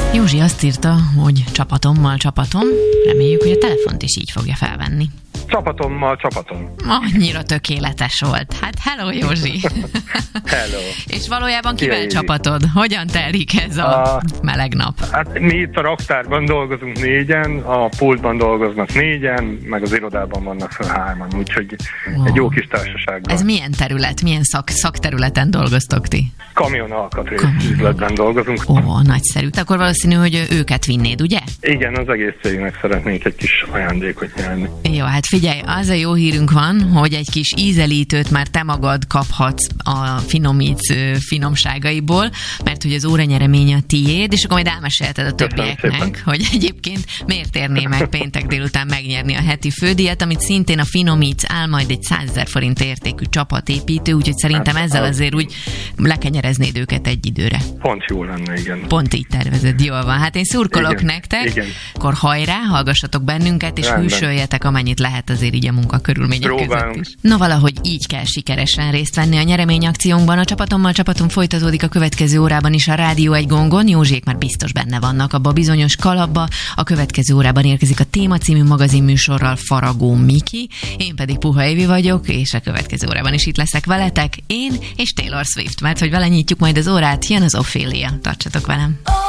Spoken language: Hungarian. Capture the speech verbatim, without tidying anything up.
Józsi azt írta, hogy csapatommal csapatom. Reméljük, hogy a telefont is így fogja felvenni. Csapatommal csapatom. Annyira tökéletes volt. Hát hello, Józsi! Hello! És valójában kivel Szia, csapatod? Hogyan telik ez a, a meleg nap? Hát mi itt a raktárban dolgozunk négyen, a pultban dolgoznak négyen, meg az irodában vannak föl hárman, úgyhogy oh. egy jó kis társaságban. Ez milyen terület, milyen szak, szakterületen dolgoztok ti? Kamion alkatrész üzletben dolgozunk. Ó, oh, nagyszerű. Akkor valószínű, hogy őket vinnéd, ugye? Igen, az egész cégnek szeretnénk egy kis ajándékot nyerni. Jó, hát figyelj, az a jó hírünk van, hogy egy kis ízelítőt már te magad kaphatsz a Finomíz finomságaiból, mert hogy az óranyeremény a tiéd, és akkor majd elmesélted a többieknek, hogy egyébként miért érné meg péntek délután megnyerni a heti fődíjat, amit szintén a Finomíz áll majd egy százezer forint értékű csapatépítő, úgyhogy szerintem ezzel azért úgy lekenyereznéd őket egy időre. Pont jó lenne, igen. Pont így tervezed, jól van. Hát én szurkolok igen, nektek, igen. Akkor hajrá, hallgassatok bennünket, és Rendben. hűsöljetek amennyit lehet azért így a munkakörülmények között is. No, valahogy így kell sikeresen részt venni a nyereményakciónkban. A csapatommal csapatom folytatódik a következő órában is a Rádió egy gongon. Józsék már biztos benne vannak abba a bizonyos kalapba. A következő órában érkezik a Téma című magazinműsorral Faragó Miki. Én pedig Puha Évi vagyok, és a következő órában is itt leszek veletek. Én és Taylor Swift, mert hogy vele nyitjuk majd az órát, jön az Ophelia. Tartsatok velem!